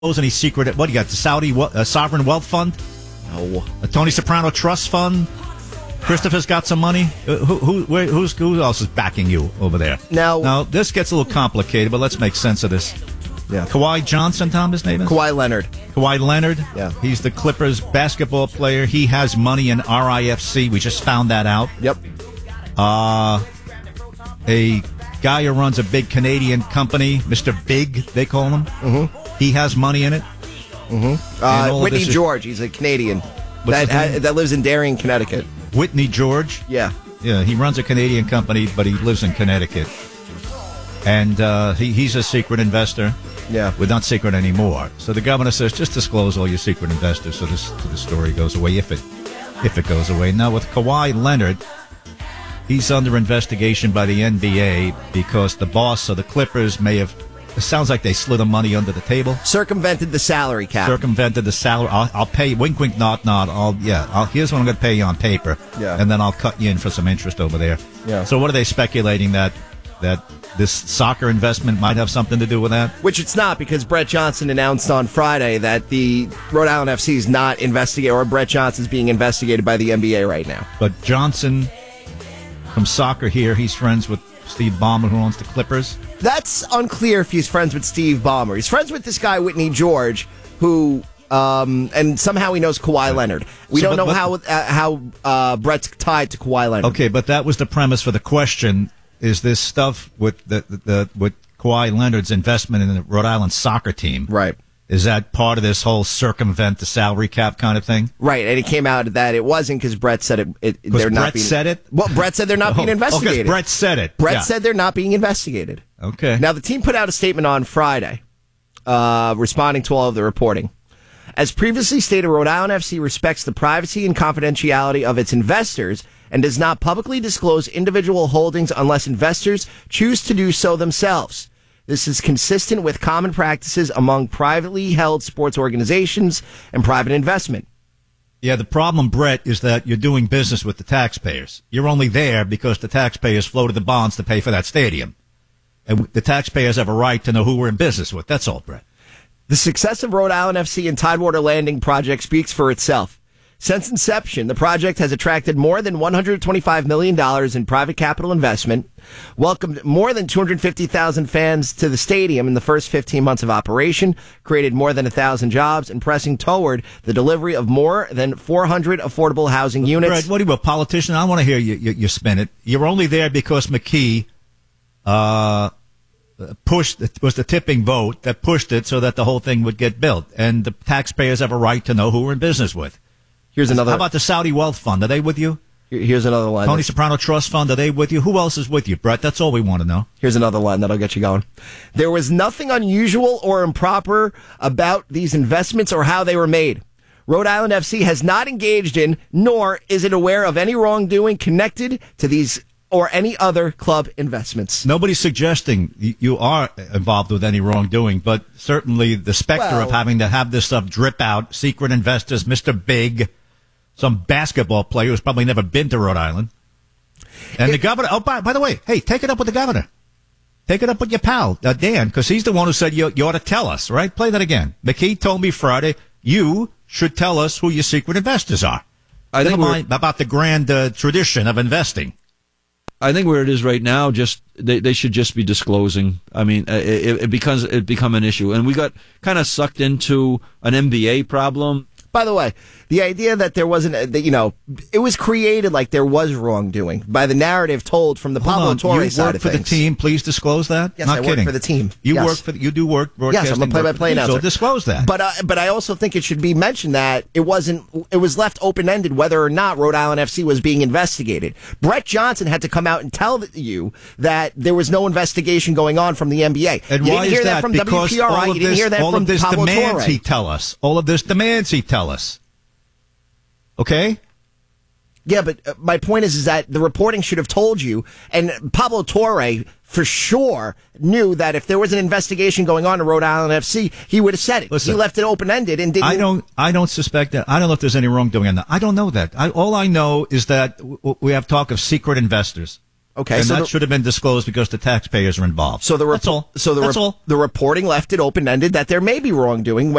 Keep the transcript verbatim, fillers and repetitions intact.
any secret? What do you got? The Saudi uh, Sovereign Wealth Fund? No. A Tony Soprano Trust Fund? Christopher's got some money. Uh, who, who, where, who's, who else is backing you over there? Now, now, this gets a little complicated, but let's make sense of this. Yeah. Kawhi Johnson, Tom, his name is? Kawhi Leonard. Kawhi Leonard. Yeah. He's the Clippers basketball player. He has money in R I F C. We just found that out. Yep. Uh, a guy who runs a big Canadian company, Mister Big, they call him. Mm-hmm. He has money in it. Mm-hmm. Uh, Whitney George. He's a Canadian that ha- that lives in Darien, Connecticut. Whitney George? Yeah. Yeah, he runs a Canadian company, but he lives in Connecticut. And uh, he, he's a secret investor. Yeah. Well, not secret anymore. So the governor says, just disclose all your secret investors so this so the story goes away, if it if it goes away. Now, with Kawhi Leonard, he's under investigation by the N B A because the boss of the Clippers may have, it sounds like they slid the money under the table. Circumvented the salary cap. Circumvented the salary. I'll, I'll pay, wink, wink, nod, nod. I'll, yeah, I'll, here's what I'm going to pay you on paper. Yeah. And then I'll cut you in for some interest over there. Yeah. So what are they speculating, that that this soccer investment might have something to do with that? Which it's not, because Brett Johnson announced on Friday that the Rhode Island F C is not investigated, or Brett Johnson's being investigated by the N B A right now. But Johnson, from soccer here, he's friends with Steve Ballmer, who owns the Clippers. That's unclear if he's friends with Steve Ballmer. He's friends with this guy, Whitney George, who, um, and somehow he knows Kawhi Leonard. We So, don't but, know but, how uh, how uh, Brett's tied to Kawhi Leonard. Okay, but that was the premise for the question. Is this stuff with the, the, the with Kawhi Leonard's investment in the Rhode Island soccer team? Right. Is that part of this whole circumvent the salary cap kind of thing? Right, and it came out that it wasn't, because Brett said it. it they're Brett not being, said it? Well, Brett said they're not being Oh, investigated. oh, Brett said it. Brett Yeah. said they're not being investigated. Okay. Now, the team put out a statement on Friday, uh, responding to all of the reporting. As previously stated, Rhode Island F C respects the privacy and confidentiality of its investors and does not publicly disclose individual holdings unless investors choose to do so themselves. This is consistent with common practices among privately held sports organizations and private investment. Yeah, the problem, Brett, is that you're doing business with the taxpayers. You're only there because the taxpayers floated the bonds to pay for that stadium. And the taxpayers have a right to know who we're in business with. That's all, Brett. The success of Rhode Island F C and Tidewater Landing project speaks for itself. Since inception, the project has attracted more than one hundred twenty-five million dollars in private capital investment, welcomed more than two hundred fifty thousand fans to the stadium in the first fifteen months of operation, created more than one thousand jobs, and pressing toward the delivery of more than four hundred affordable housing units. Brett, what are you, a politician? I want to hear you, you, you spin it. You're only there because McKee uh, pushed, it was the tipping vote that pushed it so that the whole thing would get built. And the taxpayers have a right to know who we're in business with. Here's another. How about the Saudi Wealth Fund? Are they with you? Here's another line. Tony Soprano Trust Fund, are they with you? Who else is with you, Brett? That's all we want to know. Here's another line that'll get you going. There was nothing unusual or improper about these investments or how they were made. Rhode Island F C has not engaged in, nor is it aware of any wrongdoing connected to these or any other club investments. Nobody's suggesting you are involved with any wrongdoing, but certainly the specter Well, of having to have this stuff drip out, secret investors, Mister Big, some basketball player who's probably never been to Rhode Island. And it, the governor, oh, by, by the way, hey, take it up with the governor. Take it up with your pal, uh, Dan, because he's the one who said you, you ought to tell us, right? Play that again. McKee told me Friday, you should tell us who your secret investors are. I think Never mind about the grand uh, tradition of investing. I think where it is right now, just they, they should just be disclosing. I mean, it, it becomes it become an issue, and we got kind of sucked into an N B A problem. By the way, the idea that there wasn't, a, that, you know, it was created like there was wrongdoing by the narrative told from the Hold Pablo on. Torre you side work of for things. the team. Please disclose that. Yes, Not I kidding. work for the team. You Yes. work for. The, you do work. Yes, I'm a play-by-play announcer. So disclose that. But uh, but I also think it should be mentioned that it wasn't. It was left open-ended whether or not Rhode Island F C was being investigated. Brett Johnson had to come out and tell you that there was no investigation going on from the N B A. And you why didn't hear is that, that? from Because W P R I. all You of didn't this, hear that all from of this Pablo demands Torre. he tell us. All of this demands he tell us. Okay. Yeah, but uh, my point is, is that the reporting should have told you, and Pablo Torre, for sure, knew that if there was an investigation going on in Rhode Island F C, he would have said it. Listen, he left it open-ended and didn't... I don't, I don't suspect that. I don't know if there's any wrongdoing on that. I don't know that. I, all I know is that w- we have talk of secret investors. Okay, and so that the, should have been disclosed because the taxpayers are involved. so the That's all. so the That's re- all. the reporting left it open ended that there may be wrongdoing